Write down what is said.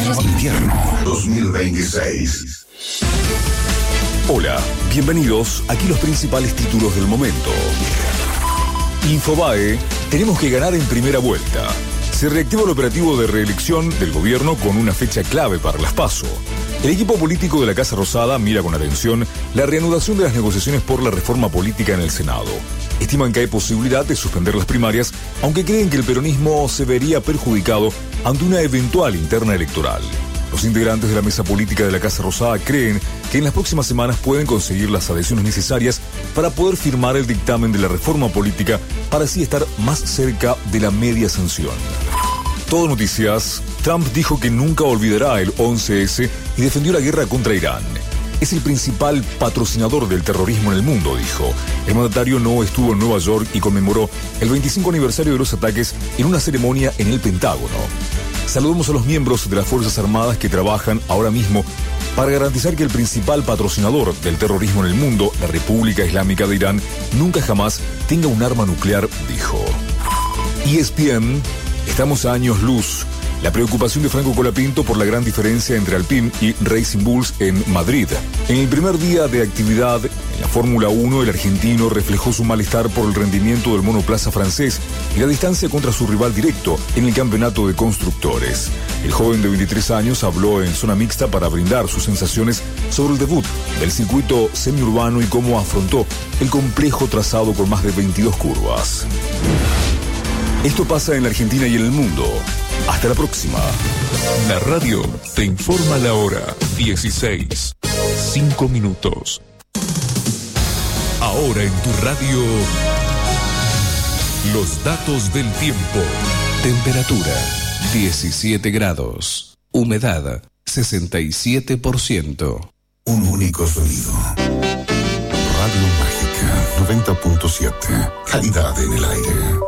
Invierno 2026. Hola, bienvenidos. Aquí los principales títulos del momento. Infobae, tenemos que ganar en primera vuelta. Se reactiva el operativo de reelección del gobierno con una fecha clave para las PASO. El equipo político de la Casa Rosada mira con atención la reanudación de las negociaciones por la reforma política en el Senado. Estiman que hay posibilidad de suspender las primarias, aunque creen que el peronismo se vería perjudicado ante una eventual interna electoral. Los integrantes de la mesa política de la Casa Rosada creen que en las próximas semanas pueden conseguir las adhesiones necesarias para poder firmar el dictamen de la reforma política para así estar más cerca de la media sanción. Todo noticias. Trump dijo que nunca olvidará el 11S y defendió la guerra contra Irán. Es el principal patrocinador del terrorismo en el mundo, dijo. El mandatario no estuvo en Nueva York y conmemoró el 25 aniversario de los ataques en una ceremonia en el Pentágono. Saludamos a los miembros de las Fuerzas Armadas que trabajan ahora mismo para garantizar que el principal patrocinador del terrorismo en el mundo, la República Islámica de Irán, nunca jamás tenga un arma nuclear, dijo. ESPN, estamos a años luz. La preocupación de Franco Colapinto por la gran diferencia entre Alpine y Racing Bulls en Madrid. En el primer día de actividad en la Fórmula 1, el argentino reflejó su malestar por el rendimiento del monoplaza francés y la distancia contra su rival directo en el campeonato de constructores. El joven de 23 años habló en zona mixta para brindar sus sensaciones sobre el debut del circuito semiurbano y cómo afrontó el complejo trazado con más de 22 curvas. Esto pasa en la Argentina y en el mundo. Hasta la próxima. La radio te informa la hora 16:05. Ahora en tu radio, los datos del tiempo. Temperatura 17 grados. Humedad 67%. Un único sonido. Radio Mágica 90.7. Calidad en el aire.